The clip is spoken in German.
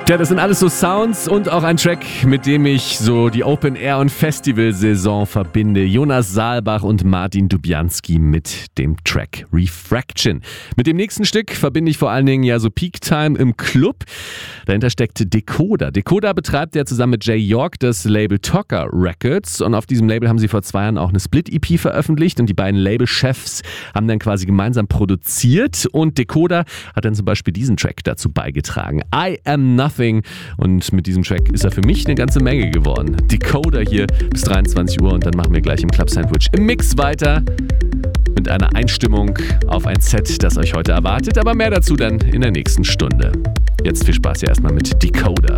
Ja, das sind alles so Sounds und auch ein Track, mit dem ich so die Open-Air- und Festival-Saison verbinde. Jonas Saalbach und Martin Dubianski mit dem Track Refraction. Mit dem nächsten Stück verbinde ich vor allen Dingen ja so Peak-Time im Club. Dahinter steckt Decoder. Decoder betreibt ja zusammen mit Jay York das Label Tocker Records und auf diesem Label haben sie vor 2 Jahren auch eine Split-EP veröffentlicht und die beiden Labelchefs haben dann quasi gemeinsam produziert und Decoder hat dann zum Beispiel diesen Track dazu beigetragen. I Am Nothing. Und mit diesem Track ist er für mich eine ganze Menge geworden. Decoder hier bis 23 Uhr und dann machen wir gleich im Club Sandwich im Mix weiter mit einer Einstimmung auf ein Set, das euch heute erwartet. Aber mehr dazu dann in der nächsten Stunde. Jetzt viel Spaß hier erstmal mit Decoder.